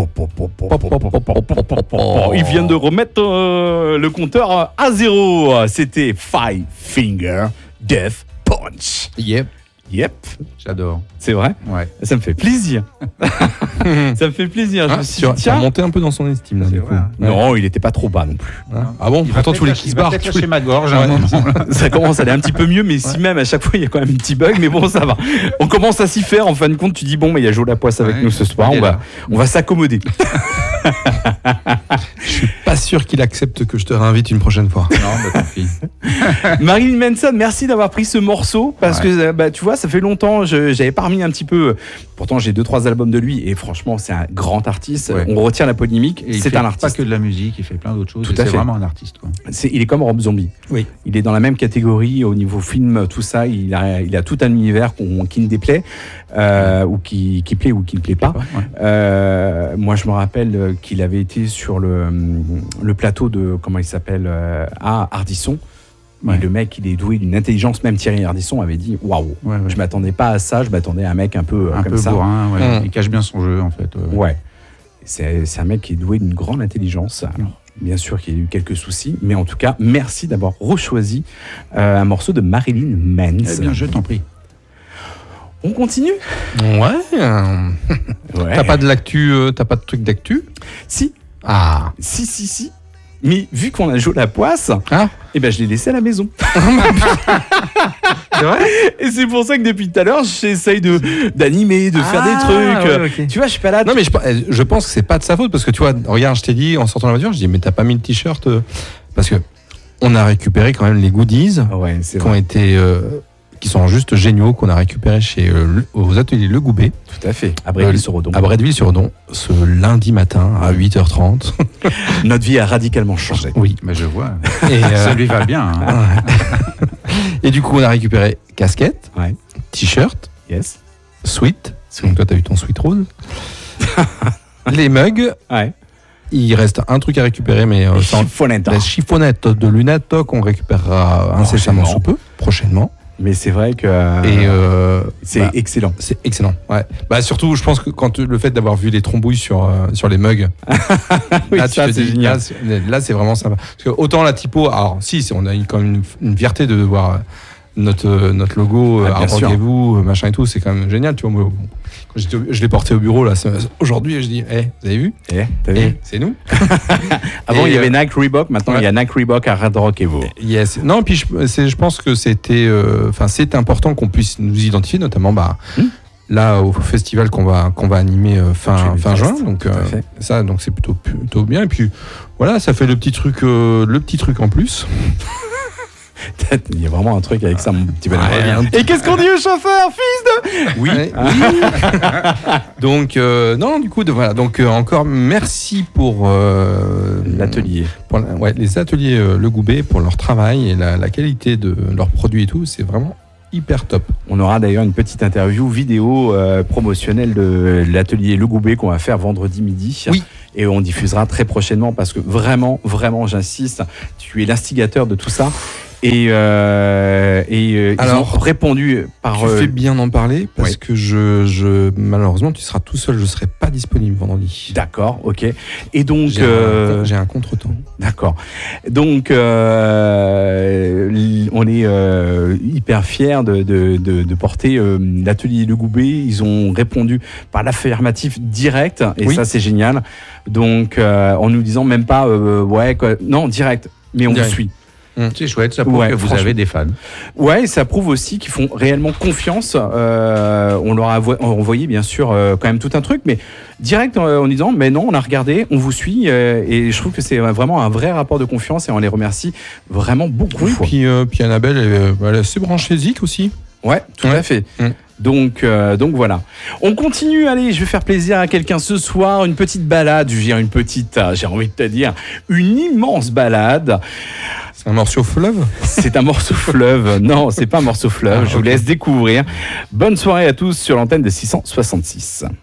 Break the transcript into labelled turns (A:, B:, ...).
A: Il vient de remettre le compteur à 0. C'était Five Finger Death Punch. Yep.
B: J'adore.
A: C'est vrai?
B: Ouais.
A: Ça me fait plaisir. Ça me fait plaisir. Je me suis dit,
C: Tu as monté un peu dans son estime là,
B: C'est
C: du
B: vrai,
C: coup.
B: hein.
A: Non, il était pas trop bas non plus.
C: Ah bon? Pourtant tous les
B: qui
C: kiss bars.
B: lâcher ma gorge. à un moment.
A: Ça commence à aller un petit peu mieux, mais si même à chaque fois il y a quand même un petit bug, mais bon, ça va. On commence à s'y faire. En fin de compte, tu dis bon, mais il y a Jo Lapoisse avec
B: Ouais,
A: nous ce soir.
B: il est là.
A: On va s'accommoder.
C: Je suis pas sûr qu'il accepte que je te réinvite une prochaine fois.
B: Non, bah tant pis.
A: Marilyn Manson, merci d'avoir pris ce morceau parce que tu vois, ça fait longtemps, j'avais pas remis un petit peu. Pourtant, j'ai 2-3 albums de lui et franchement, c'est un grand artiste.
B: Ouais.
A: On retient la polémique.
B: Et il
A: C'est
B: fait
A: un
B: pas
A: artiste.
B: que de la musique, il fait plein d'autres choses.
A: Tout
B: et
A: à
B: c'est
A: fait.
B: vraiment un artiste, quoi.
A: Il est comme Rob Zombie.
C: Oui.
A: Il est dans la même catégorie au niveau film, tout ça. Il a tout un univers qui ne déplaît ou qui plaît ou qui ne plaît pas.
B: Ouais.
A: Moi, je me rappelle qu'il avait été sur le plateau de comment il s'appelle Ardisson.
B: Ouais.
A: Et le mec, il est doué d'une intelligence. Même Thierry Ardisson avait dit waouh.
B: Ouais, ouais.
A: Je m'attendais pas à ça. Je m'attendais à un mec un peu
B: Un
A: comme
B: peu
A: ça.
B: bourrin, ouais.
C: Mm.
B: Il cache bien son jeu, en fait.
A: Ouais. C'est un mec qui est doué d'une grande intelligence. Alors, bien sûr qu'il y a eu quelques soucis, mais en tout cas, merci d'avoir rechoisi un morceau de Marilyn Manson.
B: Eh bien, je t'en prie.
A: On continue?
C: Ouais.
A: Ouais.
C: T'as pas de l'actu, t'as pas de truc d'actu?
A: Si,
C: Ah.
A: si. Mais vu qu'on a joué la poisse,
C: Ah.
A: eh ben je l'ai laissé à la maison.
C: C'est vrai?
A: Et c'est pour ça que depuis tout à l'heure, j'essaye d'animer, de faire des trucs.
C: ouais, ok.
A: Tu vois, je suis pas là.
C: Non mais je pense que c'est pas de sa faute parce que tu vois, regarde, je t'ai dit en sortant de la voiture, je dis mais t'as pas mis le t-shirt parce que on a récupéré quand même les goodies
A: Ouais, c'est
C: qui ont
A: vrai.
C: été qui sont juste géniaux qu'on a récupéré chez aux ateliers Le Goubet
A: Tout à fait. À Bréville-sur-Odon.
C: à Bretteville-sur-Odon ce lundi matin à 8h30.
A: Notre vie a radicalement changé.
C: Oui.
B: Mais je vois.
C: Et,
B: Ça lui va bien. Hein.
C: et du coup, on a récupéré casquette,
A: Ouais.
C: t-shirt,
A: Yes.
C: sweat. Donc toi, t'as eu ton sweat rose. Les mugs.
A: Ouais.
C: Il reste un truc à récupérer, mais ça,
A: Chiffonnette.
C: la chiffonette de lunettes qu'on récupérera incessamment sous peu, prochainement.
A: Mais c'est vrai que
C: Et
A: c'est excellent.
C: c'est excellent. Ouais. Bah surtout, je pense que quand le fait d'avoir vu les trombouilles sur les mugs,
A: Oui,
C: là, tu
A: ça,
C: te
A: c'est
C: dis,
A: génial.
C: là, c'est vraiment sympa. Parce que autant la typo, alors si, on a quand même une fierté de voir notre logo,
A: Ah, bien sûr.
C: Arrangez-vous, machin et tout, c'est quand même génial. Tu vois, moi, quand je l'ai porté au bureau là aujourd'hui, et je dis, vous avez vu?
A: Eh, t'as vu
C: C'est nous.
A: Avant,
C: Et,
A: il y avait Nike Reebok. Maintenant, il y a Nike Reebok à Red Rock Evo.
C: Yes. Non, puis je pense que c'est important qu'on puisse nous identifier, notamment là au festival qu'on va animer fin juin. Donc donc c'est plutôt bien. Et puis voilà, ça fait le petit truc en plus.
A: Il y a vraiment un truc avec ça, mon petit bonhomme.
C: Ouais.
A: Et qu'est-ce qu'on dit au chauffeur, fils de... Oui.
C: Ouais. Donc non, du coup voilà. Donc encore merci pour
A: L'atelier.
C: les ateliers Le Goubet pour leur travail et la qualité de leurs produits et tout. C'est vraiment hyper top.
A: On aura d'ailleurs une petite interview vidéo promotionnelle de l'atelier Le Goubet qu'on va faire vendredi midi.
C: Oui.
A: Et on diffusera très prochainement parce que vraiment, j'insiste, tu es l'instigateur de tout ça. Et ils
C: Alors,
A: ont répondu par...
C: Tu fais bien d'en parler parce
A: oui.
C: que malheureusement tu seras tout seul, je serai pas disponible vendredi.
A: D'accord, ok. Et donc...
C: J'ai un contretemps.
A: D'accord. Donc, on est hyper fiers de porter l'atelier Le Goubet. Ils ont répondu par l'affirmatif direct, et
C: Oui.
A: ça, c'est génial. Donc, en nous disant même pas, non, direct, mais on
C: Direct.
A: vous suit.
B: C'est chouette, ça prouve
A: Ouais,
B: que vous
A: franchement.
B: avez des fans.
A: Ouais, et ça prouve aussi qu'ils font réellement confiance. On leur a envoyé, bien sûr, quand même tout un truc, mais direct en disant, mais non, on a regardé, on vous suit, et je trouve que c'est vraiment un vrai rapport de confiance, et on les remercie vraiment beaucoup.
C: Oui, puis Annabelle, elle est assez branchée Zik aussi.
A: Ouais, tout à fait. Donc voilà. On continue, allez, je vais faire plaisir à quelqu'un ce soir, une petite balade, j'ai envie de te dire, une immense balade.
C: C'est un morceau fleuve.
A: C'est un morceau fleuve. Non, c'est pas un morceau fleuve, je vous laisse découvrir. Bonne soirée à tous sur l'antenne de 666.